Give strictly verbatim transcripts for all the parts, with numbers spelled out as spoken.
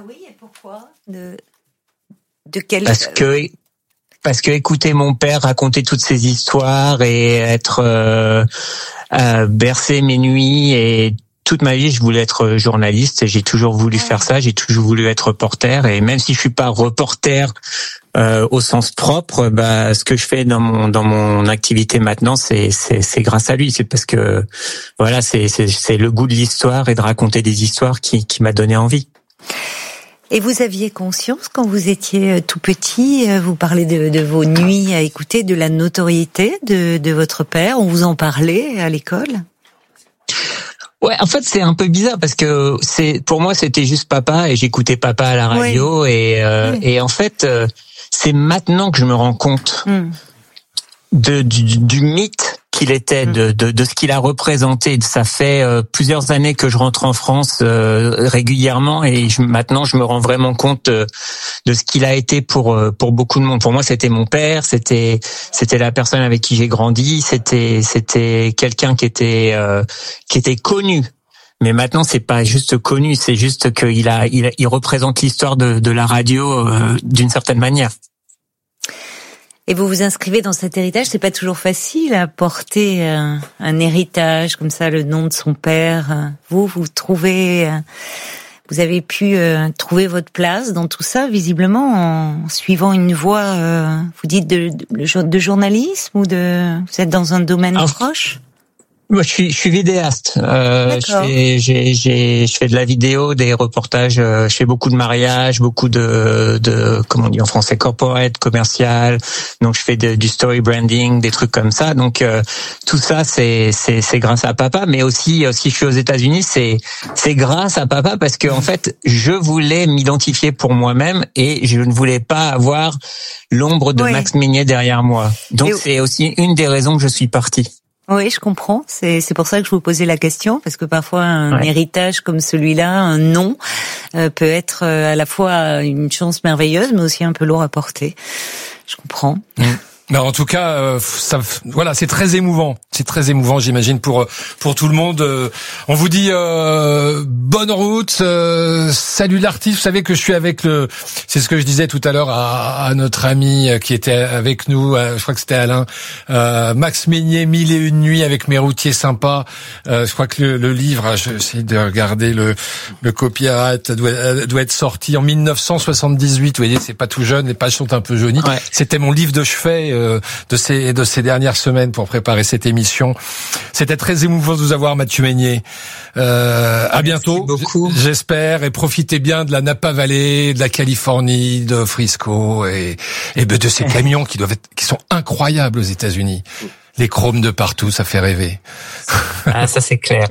oui, et pourquoi de, de quel... Parce que, parce que écouter mon père raconter toutes ces histoires et être euh, euh, bercer mes nuits, et toute ma vie je voulais être journaliste et j'ai toujours voulu faire ça, j'ai toujours voulu être reporter, et même si je suis pas reporter euh, au sens propre, bah ce que je fais dans mon dans mon activité maintenant, c'est c'est c'est grâce à lui, c'est parce que voilà, c'est c'est c'est le goût de l'histoire et de raconter des histoires qui qui m'a donné envie. Et vous aviez conscience quand vous étiez tout petit, vous parlez de, de vos nuits à écouter, de la notoriété de, de votre père, on vous en parlait à l'école ? Ouais, en fait, c'est un peu bizarre parce que c'est pour moi c'était juste papa et j'écoutais papa à la radio, oui. et euh, oui. et en fait euh, c'est maintenant que je me rends compte mm. de du, du mythe qu'il était, de, de, de ce qu'il a représenté. Ça fait euh, plusieurs années que je rentre en France euh, régulièrement, et je, maintenant je me rends vraiment compte euh, de ce qu'il a été pour euh, pour beaucoup de monde. Pour moi, c'était mon père, c'était c'était la personne avec qui j'ai grandi, c'était c'était quelqu'un qui était euh, qui était connu. Mais maintenant, c'est pas juste connu, c'est juste qu'il a il, a, il représente l'histoire de, de la radio euh, d'une certaine manière. Et vous vous inscrivez dans cet héritage, c'est pas toujours facile à porter un, un héritage comme ça, le nom de son père. Vous, vous trouvez, vous avez pu euh, trouver votre place dans tout ça, visiblement, en suivant une voie, euh, vous dites de, de, de journalisme, ou de, vous êtes dans un domaine ah. proche? Moi, je suis, je suis vidéaste. Euh, je fais, j'ai, j'ai, je fais de la vidéo, des reportages. Je fais beaucoup de mariages, beaucoup de, de, comment on dit en français, corporate, commercial. Donc, je fais de, du story branding, des trucs comme ça. Donc, euh, tout ça, c'est, c'est, c'est grâce à papa. Mais aussi, si je suis aux États-Unis, c'est, c'est grâce à papa parce que en fait, je voulais m'identifier pour moi-même et je ne voulais pas avoir l'ombre de oui. Max Meignier derrière moi. Donc, et... c'est aussi une des raisons que je suis parti. Oui, je comprends. C'est c'est pour ça que je vous posais la question, parce que parfois un ouais. héritage comme celui-là, un nom, euh, peut être à la fois une chance merveilleuse, mais aussi un peu lourd à porter. Je comprends. Mmh. Mais en tout cas, euh, ça, voilà, c'est très émouvant. C'est très émouvant, j'imagine, pour pour tout le monde. Euh, on vous dit euh, bonne route. Euh, salut l'artiste. Vous savez que je suis avec le. C'est ce que je disais tout à l'heure à, à notre ami qui était avec nous. Je crois que c'était Alain. Euh, Max Meignier, Mille et une nuits avec mes routiers sympas. Euh, je crois que le, le livre, j'essaie de regarder le le copyright, doit, doit être sorti en mille neuf cent soixante-dix-huit. Vous voyez, c'est pas tout jeune. Les pages sont un peu jaunies. Ouais. C'était mon livre de chevet de ces de ces dernières semaines pour préparer cette émission. C'était très émouvant de vous avoir, Mathieu Meignier. Euh, à bientôt, beaucoup. J'espère, et profitez bien de la Napa Valley, de la Californie, de Frisco et et de ces camions qui doivent être, qui sont incroyables aux États-Unis. Les chromes de partout, ça fait rêver. Ah, ça c'est clair.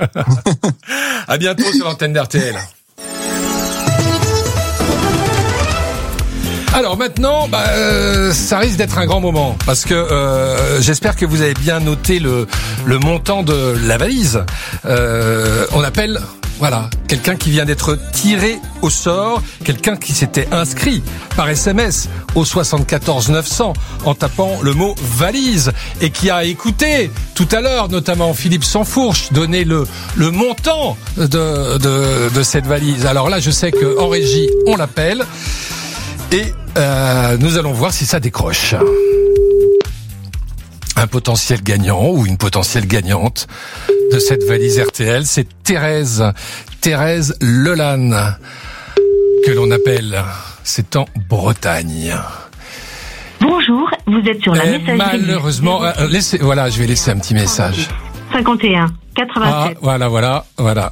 À bientôt sur l'antenne d'R T L. Alors maintenant, bah, euh, ça risque d'être un grand moment parce que euh, j'espère que vous avez bien noté le le montant de la valise. Euh, on appelle, voilà, quelqu'un qui vient d'être tiré au sort, quelqu'un qui s'était inscrit par S M S au soixante-quatorze neuf cents en tapant le mot valise et qui a écouté tout à l'heure, notamment Philippe Sansfourche, donner le le montant de de de cette valise. Alors là, je sais que en régie, on l'appelle. Et euh, nous allons voir si ça décroche. Un potentiel gagnant ou une potentielle gagnante de cette valise R T L, c'est Thérèse, Thérèse Lelanne, que l'on appelle. C'est en Bretagne. Bonjour, vous êtes sur la Et messagerie. Malheureusement, euh, laissez, voilà, je vais laisser un petit message. cinquante et un quatre-vingt-sept. Ah, voilà, voilà, voilà.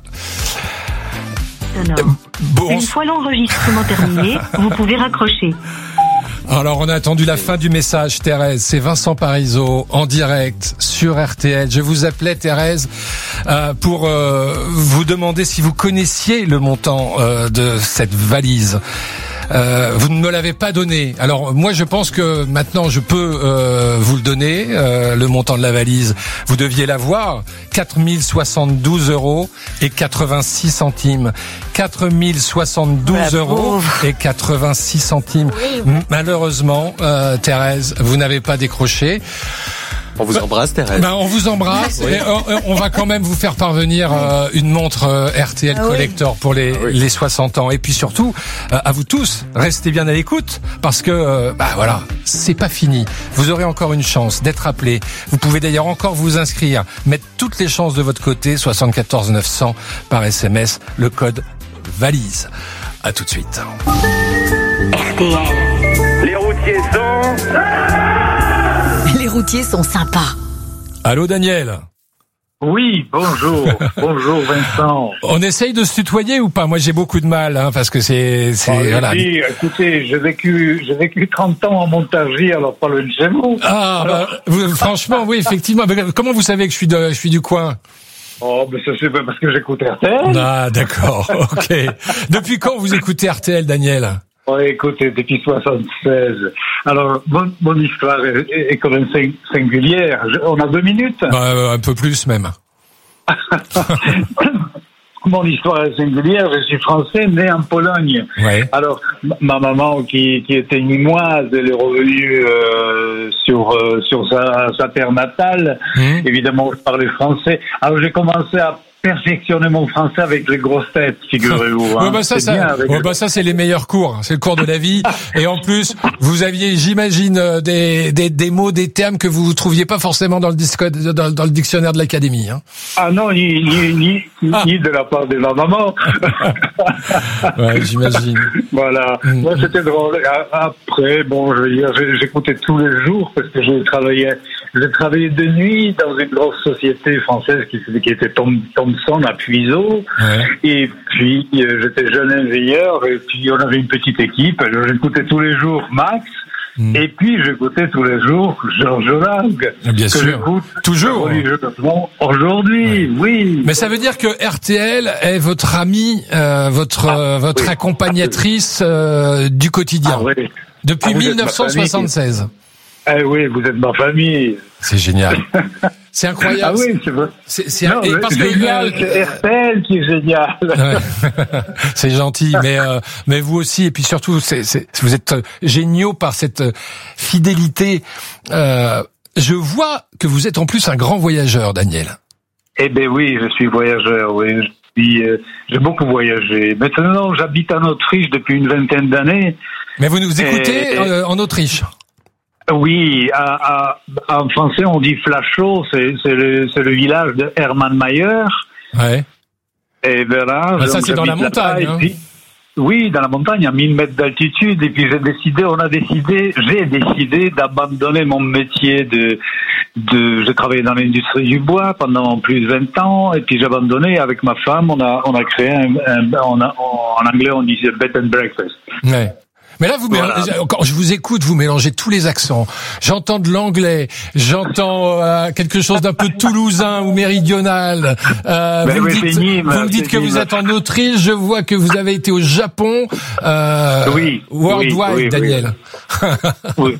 Bon. Une fois l'enregistrement terminé, vous pouvez raccrocher. Alors, on a attendu la fin du message, Thérèse. C'est Vincent Parisot, en direct, sur R T L. Je vous appelais, Thérèse, euh, pour euh, vous demander si vous connaissiez le montant euh, de cette valise. Euh, vous ne me l'avez pas donné. Alors moi je pense que maintenant je peux euh, vous le donner, euh, le montant de la valise. Vous deviez l'avoir, quatre mille soixante-douze euros et quatre-vingt-six centimes. quatre mille soixante-douze euros et quatre-vingt-six centimes. Oui, oui. Malheureusement, euh, Thérèse, vous n'avez pas décroché. On vous embrasse, Thérèse. Ben, on vous embrasse. Oui. Et on, on va quand même vous faire parvenir euh, une montre euh, R T L ah Collector oui. pour les, ah oui. les soixante ans. Et puis surtout, euh, à vous tous, restez bien à l'écoute parce que, euh, bah voilà, c'est pas fini. Vous aurez encore une chance d'être appelé. Vous pouvez d'ailleurs encore vous inscrire, mettre toutes les chances de votre côté, soixante-quatorze neuf cents par S M S, le code valise. À tout de suite. R T L. Les routiers sont... Les routiers sont sympas. Allô Daniel. Oui, bonjour. Bonjour Vincent. On essaye de se tutoyer ou pas? Moi j'ai beaucoup de mal, hein, parce que c'est... c'est oh, voilà. Oui, écoutez, j'ai vécu, j'ai vécu trente ans en Montargis, alors pas loin de chez vous. Ah, alors... bah, vous, franchement, oui, effectivement. Mais comment vous savez que je suis, de, je suis du coin? Oh, mais ça c'est parce que j'écoute R T L. Ah, d'accord, ok. Depuis quand vous écoutez R T L, Daniel? Oh, écoutez, depuis soixante-seize. Alors, mon, mon histoire est, est quand même singulière. Je, on a deux minutes? Bah, un peu plus même. Mon histoire est singulière. Je suis français, né en Pologne. Ouais. Alors, ma maman, qui, qui était nîmoise, elle est revenue euh, sur euh, sur sa, sa terre natale. Mmh. Évidemment, je parlais français. Alors, j'ai commencé à perfectionner mon français avec les grosses têtes, figurez-vous. Hein. Ouais, bah ça, ça, ouais, le... bah ça, c'est les meilleurs cours. C'est le cours de la vie. Et en plus, vous aviez, j'imagine, des, des, des mots, des termes que vous trouviez pas forcément dans le, disco, dans, dans le dictionnaire de l'académie. Hein. Ah non, ni, ni, ni, ah. ni de la part de ma maman. Ouais, j'imagine. Voilà. Mm. Moi, c'était drôle. Après, bon, je veux dire, j'écoutais tous les jours parce que j'ai travaillé, j'ai travaillé de nuit dans une grosse société française qui, qui était Tom, Thomson à Puiseaux. Ouais. Et puis, euh, j'étais jeune ingénieur et puis on avait une petite équipe. Alors, j'écoutais tous les jours Max. Mmh. Et puis, j'écoutais tous les jours Georges Lang. Bien sûr. Toujours. Aujourd'hui, ouais. Oui. Mais ça veut dire que R T L est votre amie, euh, votre, ah, euh, votre oui. accompagnatrice euh, du quotidien. Ah, oui. Depuis ah, mille neuf cent soixante-seize. Eh oui, vous êtes ma famille. C'est génial. C'est incroyable. Ah oui, c'est vrai. C'est, c'est non, un... parce génial, que, c'est R T L qui est génial. Ouais. C'est gentil, mais euh, mais vous aussi, et puis surtout, c'est, c'est, vous êtes géniaux par cette fidélité. Euh, je vois que vous êtes en plus un grand voyageur, Daniel. Eh ben oui, je suis voyageur. Oui, je suis, euh, j'ai beaucoup voyagé. Maintenant, j'habite en Autriche depuis une vingtaine d'années. Mais vous nous écoutez et, euh, en Autriche? Oui, à, à, en français on dit Flachau, c'est, c'est, le, c'est le village de Hermann Mayer. Ouais. Et voilà. Ben ça c'est dans la montagne. Hein. Puis, oui, dans la montagne, à mille mètres d'altitude. Et puis j'ai décidé, on a décidé, j'ai décidé d'abandonner mon métier de, de, j'ai travaillé dans l'industrie du bois pendant plus de vingt ans. Et puis j'ai abandonné avec ma femme. On a, on a créé un, un on a, en anglais on dit bed and breakfast. Ouais. Mais là, vous voilà. mélangez, quand je vous écoute, vous mélangez tous les accents. J'entends de l'anglais, j'entends euh, quelque chose d'un peu toulousain ou méridional. Euh, ben vous, oui, me dites, Nîmes, vous me dites que Nîmes. Vous êtes en Autriche, je vois que vous avez été au Japon. Euh, oui. Worldwide, oui, oui, Daniel. Oui.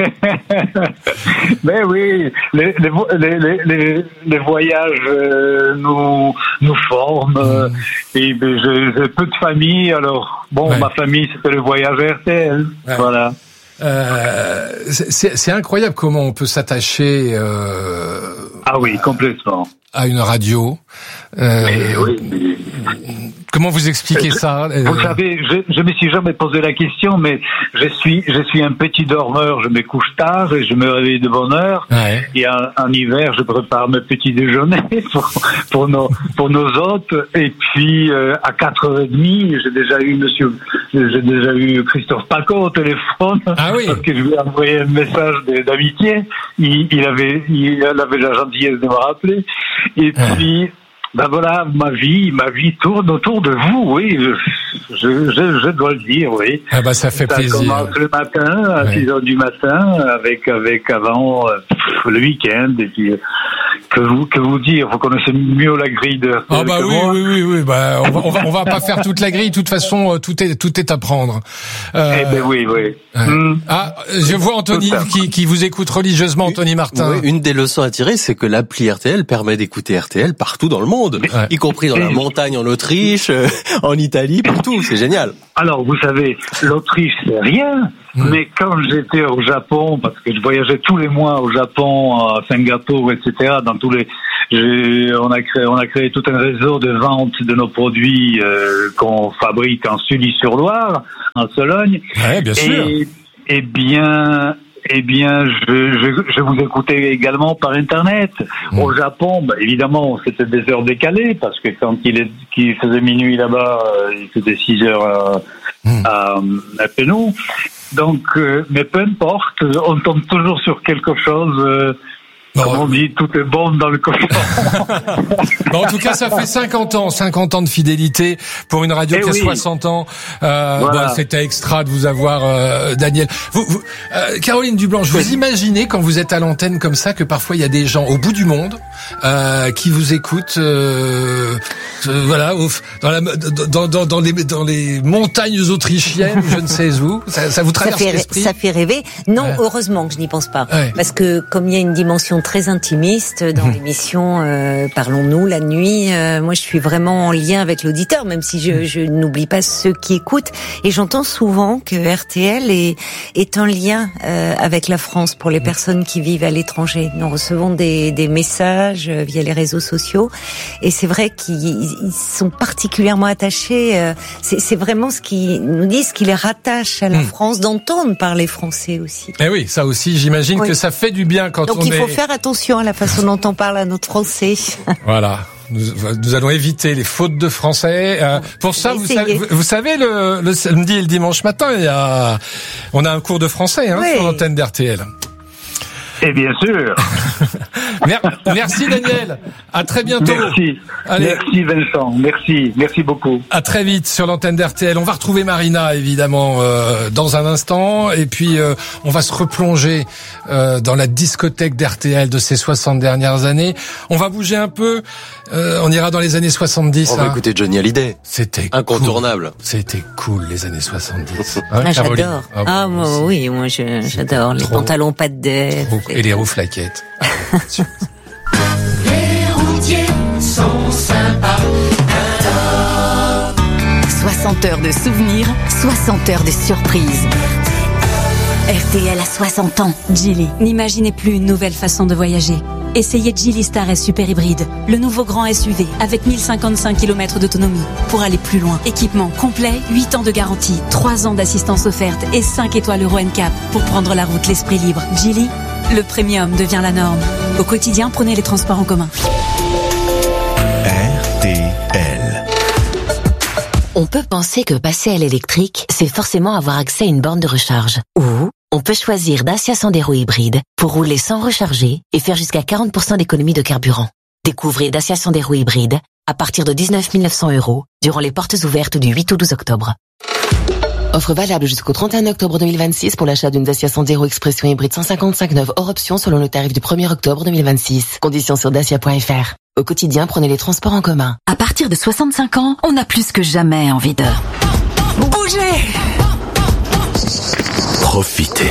Mais oui, les, les, les, les, les voyages euh, nous, nous forment. Euh, et ben, j'ai, j'ai peu de famille, alors bon, ouais. Ma famille, c'était le voyage R T L. Ouais. Voilà. Euh, c'est, c'est incroyable comment on peut s'attacher. Euh, ah oui, complètement. À une radio. Euh, Mais, oui. Comment vous expliquez je, ça? Vous savez, je, je me suis jamais posé la question, mais je suis, je suis un petit dormeur. Je me couche tard et je me réveille de bonne heure. Ouais. Et en, en hiver, je prépare mes petits déjeuners pour, pour nos, pour nos hôtes. Et puis euh, à quatre heures trente, j'ai déjà eu Monsieur, j'ai déjà eu Christophe Paco au téléphone. Ah oui. Parce que je lui ai envoyé un message d'amitié. Il, il avait, il avait la gentillesse de me rappeler. Et puis. Ouais. Ben voilà, ma vie, ma vie tourne autour de vous, oui, je, je, je dois le dire, oui. Ah bah ça fait ça plaisir. Ça commence le matin, à ouais. six heures du matin, avec, avec avant pff, le week-end, et puis que vous, que vous dire, vous connaissez mieux la grille de. Ah bah oui, moi. oui, oui, oui, bah on va, on va, on va pas faire toute la grille. De toute façon, tout est, tout est à prendre. Euh, eh ben oui, oui. Ouais. Mmh. Ah, je vois Anthony qui, qui vous écoute religieusement, Anthony Martin. Oui, une des leçons à tirer, c'est que l'appli R T L permet d'écouter R T L partout dans le monde. Ouais. Y compris dans la montagne en Autriche, euh, en Italie, partout, c'est génial. Alors, vous savez, l'Autriche, c'est rien. Mmh. Mais quand j'étais au Japon, parce que je voyageais tous les mois au Japon, à Singapour, et cetera, dans tous les, j'ai, on a créé, on a créé tout un réseau de vente de nos produits euh, qu'on fabrique en Sully-sur-Loire, en Sologne. Ouais, bien sûr. Et, et bien. Eh bien, je, je, je vous écoutais également par Internet. Mmh. Au Japon, bah, évidemment, c'était des heures décalées, parce que quand il, est, qu'il faisait minuit là-bas, euh, il faisait six heures à, mmh. à, à chez nous. Donc, euh, mais peu importe, on tombe toujours sur quelque chose... Euh, Comme on dit, tout est bon dans le cochon. Bon, en tout cas, ça fait cinquante ans, cinquante ans de fidélité pour une radio eh qui a oui. soixante ans. Euh, voilà. Bon, c'était extra de vous avoir, euh, Daniel. Vous, vous, euh, Caroline Dublanche, vous imaginez quand vous êtes à l'antenne comme ça que parfois il y a des gens au bout du monde euh, qui vous écoutent, euh, euh, voilà, au, dans, la, dans, dans, dans, les, dans les montagnes autrichiennes, je ne sais où. Ça, ça vous traverse ça fait, l'esprit? Ça fait rêver. Non, ouais. Heureusement que je n'y pense pas, ouais. Parce que comme il y a une dimension très intimiste dans mmh. l'émission euh, Parlons-nous la nuit. Euh, moi, je suis vraiment en lien avec l'auditeur, même si je, je n'oublie pas ceux qui écoutent. Et j'entends souvent que R T L est, est un lien euh, avec la France pour les mmh. personnes qui vivent à l'étranger. Nous recevons des, des messages via les réseaux sociaux, et c'est vrai qu'ils ils sont particulièrement attachés. Euh, c'est, c'est vraiment ce qui nous dit, ce qui les rattache à la mmh. France, d'entendre parler français aussi. Eh oui, ça aussi, j'imagine oui. que ça fait du bien quand Donc on est... Donc il faut faire attention à la façon dont on parle à notre français. Voilà. Nous, nous allons éviter les fautes de français. Euh, pour ça, vous savez, vous, vous savez, le, le samedi et le dimanche matin, il y a, on a un cours de français hein, oui. sur l'antenne d'R T L. Et bien sûr. Merci Daniel. À très bientôt. Merci. Allez. Merci Vincent. Merci. Merci beaucoup. À très vite sur l'antenne d'R T L. On va retrouver Marina évidemment euh, dans un instant, et puis euh, on va se replonger euh, dans la discothèque d'R T L de ces soixante dernières années. On va bouger un peu. Euh, on ira dans les années soixante-dix. On va hein. écouter Johnny Hallyday. C'était incontournable. Cool. C'était cool les années soixante-dix. Hein, ah, j'adore. Ah, ah moi, oui, moi je, j'adore les trop... pantalons pas de def. Et les rouflaquettes. Les routiers sont sympas. soixante heures de souvenirs, soixante heures de surprises. R T L a soixante ans. Geely. N'imaginez plus une nouvelle façon de voyager. Essayez Geely Star S Super Hybride, le nouveau grand S U V avec mille cinquante-cinq kilomètres d'autonomie pour aller plus loin. Équipement complet, huit ans de garantie, trois ans d'assistance offerte et cinq étoiles Euro N C A P pour prendre la route l'esprit libre. Geely, le premium devient la norme. Au quotidien, prenez les transports en commun. R T L. On peut penser que passer à l'électrique, c'est forcément avoir accès à une borne de recharge. Ou on peut choisir Dacia Sandero hybride pour rouler sans recharger et faire jusqu'à quarante pour cent d'économie de carburant. Découvrez Dacia Sandero hybride à partir de dix-neuf mille neuf cents euros durant les portes ouvertes du huit au douze octobre. Offre valable jusqu'au trente et un octobre deux mille vingt-six pour l'achat d'une Dacia Sandero Expression hybride cent cinquante-cinq neuve hors option selon le tarif du premier octobre deux mille vingt-six. Conditions sur dacia point f r. Au quotidien, prenez les transports en commun. À partir de soixante-cinq ans, on a plus que jamais envie de bouger. Profitez.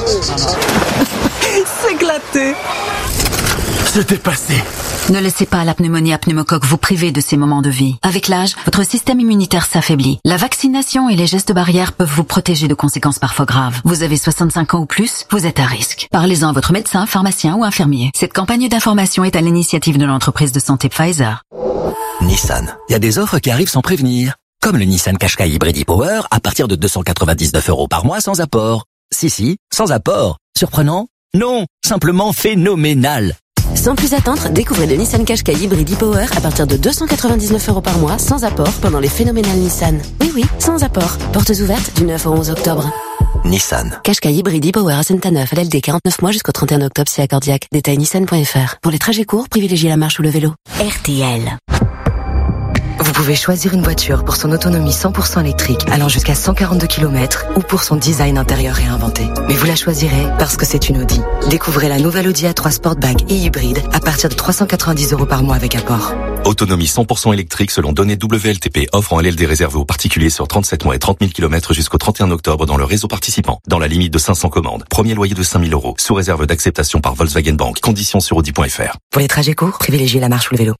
S'éclater. Se dépasser. Ne laissez pas la pneumonie à pneumocoque vous priver de ces moments de vie. Avec l'âge, votre système immunitaire s'affaiblit. La vaccination et les gestes barrières peuvent vous protéger de conséquences parfois graves. Vous avez soixante-cinq ans ou plus, vous êtes à risque. Parlez-en à votre médecin, pharmacien ou infirmier. Cette campagne d'information est à l'initiative de l'entreprise de santé Pfizer. Nissan. Il y a des offres qui arrivent sans prévenir. Comme le Nissan Qashqai Hybrid e-Power à partir de deux cent quatre-vingt-dix-neuf euros par mois sans apport. Si, si, sans apport. Surprenant? Non, simplement phénoménal. Sans plus attendre, découvrez le Nissan Qashqai Hybrid e-Power à partir de deux cent quatre-vingt-dix-neuf euros par mois sans apport pendant les phénoménales Nissan. Oui, oui, sans apport. Portes ouvertes du neuf au onze octobre. Nissan. Qashqai Hybrid e-Power à Saint-Neuf, L L D quarante-neuf mois jusqu'au trente et un octobre si accordiaque. Détail nissan point f r. Pour les trajets courts, privilégiez la marche ou le vélo. R T L. Vous pouvez choisir une voiture pour son autonomie cent pour cent électrique allant jusqu'à cent quarante-deux kilomètres ou pour son design intérieur réinventé. Mais vous la choisirez parce que c'est une Audi. Découvrez la nouvelle Audi A trois Sportback et hybride à partir de trois cent quatre-vingt-dix euros par mois avec apport. Autonomie cent pour cent électrique selon données W L T P. Offre en L L D réservé aux particuliers sur trente-sept mois et trente mille kilomètres jusqu'au trente et un octobre dans le réseau participant. Dans la limite de cinq cents commandes. Premier loyer de cinq mille euros. Sous réserve d'acceptation par Volkswagen Bank. Conditions sur audi point f r. Pour les trajets courts, privilégiez la marche ou le vélo.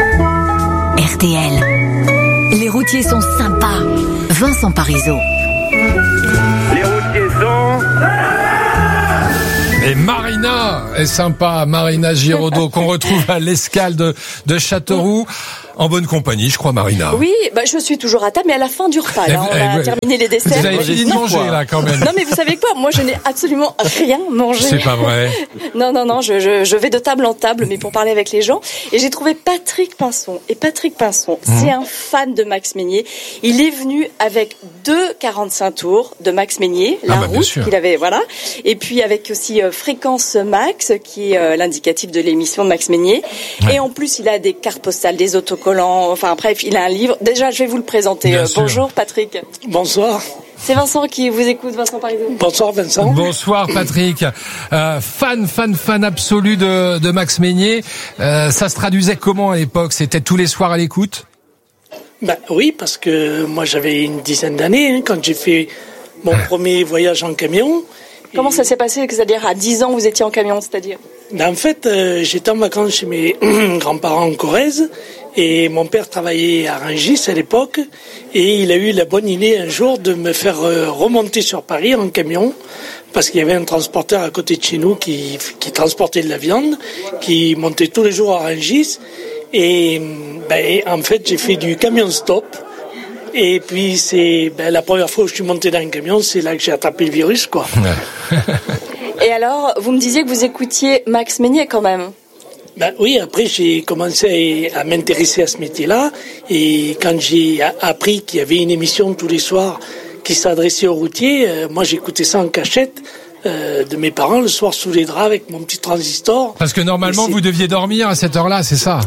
R T L. Les routiers sont sympas. Vincent Parisot. Les routiers sont... Et Marina est sympa, Marina Giraudot, qu'on retrouve à l'escale de, de Châteauroux. En bonne compagnie, je crois, Marina. Oui, bah, je suis toujours à table, mais à la fin du repas. Là, on eh, a eh, terminé les desserts. Vous avez fini de manger, quoi. là, quand même. Non, mais vous savez quoi? Moi, je n'ai absolument rien mangé. C'est pas vrai. Non, non, non, je, je, je vais de table en table, mais pour parler avec les gens. Et j'ai trouvé Patrick Pinson. Et Patrick Pinson, mmh. c'est un fan de Max Meignier. Il est venu avec deux quarante-cinq tours de Max Meignier, la ah bah, route qu'il avait, voilà. Et puis avec aussi euh, Fréquence Max, qui est euh, l'indicatif de l'émission de Max Meignier. Ouais. Et en plus, il a des cartes postales, des autocollants, enfin, bref, il a un livre. Déjà, je vais vous le présenter. Euh, bonjour, Patrick. Bonsoir. C'est Vincent qui vous écoute, Vincent Parisot. Bonsoir, Vincent. Bonsoir, Patrick. Euh, fan, fan, fan absolu de, de Max Meignier. Euh, ça se traduisait comment à l'époque? C'était tous les soirs à l'écoute? Ben oui, parce que moi, j'avais une dizaine d'années hein, quand j'ai fait mon premier voyage en camion. Comment ça s'est passé? C'est-à-dire, à dix ans, vous étiez en camion, c'est-à-dire? Ben, en fait, euh, j'étais en vacances chez mes grands-parents en Corrèze. Et mon père travaillait à Rungis à l'époque, et il a eu la bonne idée un jour de me faire remonter sur Paris en camion, parce qu'il y avait un transporteur à côté de chez nous qui, qui transportait de la viande, qui montait tous les jours à Rungis. Et ben, en fait, j'ai fait du camion stop. Et puis c'est ben, la première fois où je suis monté dans un camion, c'est là que j'ai attrapé le virus, quoi. Et alors, vous me disiez que vous écoutiez Max Meignier quand même. Ben oui, après j'ai commencé à m'intéresser à ce métier-là, et quand j'ai appris qu'il y avait une émission tous les soirs qui s'adressait aux routiers, euh, moi j'écoutais ça en cachette euh, de mes parents le soir sous les draps avec mon petit transistor. Parce que normalement vous deviez dormir à cette heure-là, c'est ça?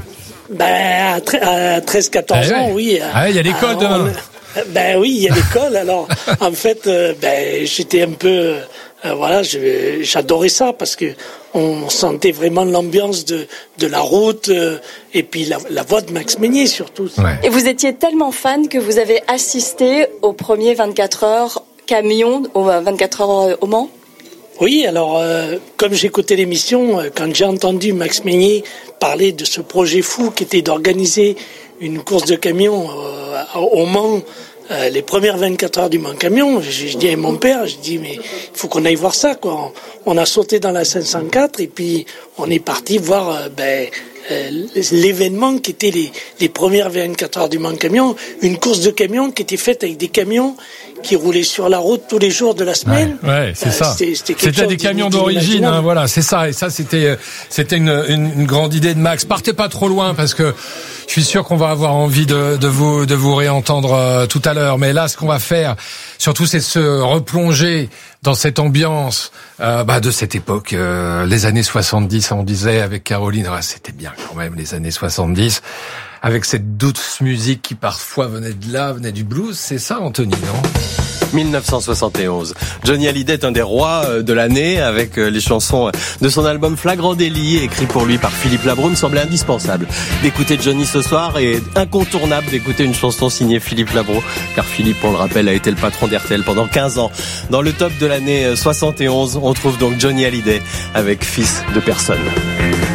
Ben à treize quatorze eh ans, ouais. oui. Ah, il y a l'école alors, demain. On, ben oui, il y a l'école. Alors en fait, euh, ben j'étais un peu Euh, voilà, je, j'adorais ça parce que on sentait vraiment l'ambiance de de la route euh, et puis la, la voix de Max Meignier surtout. Ouais. Et vous étiez tellement fan que vous avez assisté au premier vingt-quatre heures camion, au vingt-quatre heures au Mans. Oui, alors euh, comme j'écoutais l'émission, euh, quand j'ai entendu Max Meignier parler de ce projet fou qui était d'organiser une course de camion euh, au Mans. Euh, les premières vingt-quatre heures du Mans Camion, j'ai dit à mon père, j'ai dit mais il faut qu'on aille voir ça quoi. On, on a sauté dans la cinq cent quatre et puis on est parti voir euh, ben euh, l'événement qui était les les premières vingt-quatre heures du Mans Camion, une course de camions qui était faite avec des camions qui roulaient sur la route tous les jours de la semaine. Ouais, ouais c'est euh, ça. C'était, c'était, c'était des camions d'origine, hein, voilà, c'est ça. Et ça, c'était c'était une, une une grande idée de Max. Partez pas trop loin parce que je suis sûr qu'on va avoir envie de, de vous de vous réentendre euh, tout à l'heure. Mais là, ce qu'on va faire, surtout, c'est se replonger dans cette ambiance euh, bah, de cette époque, euh, les années soixante-dix. On disait avec Caroline, ah, c'était bien quand même les années soixante-dix, avec cette douce musique qui parfois venait de là, venait du blues. C'est ça, Anthony, non ? dix-neuf cent soixante et onze. Johnny Hallyday est un des rois de l'année avec les chansons de son album Flagrant délit, écrit pour lui par Philippe Labro. Il me semblait indispensable d'écouter Johnny ce soir et incontournable d'écouter une chanson signée Philippe Labro, car Philippe, on le rappelle, a été le patron d'R T L pendant quinze ans. Dans le top de l'année soixante et onze, on trouve donc Johnny Hallyday avec Fils de personne.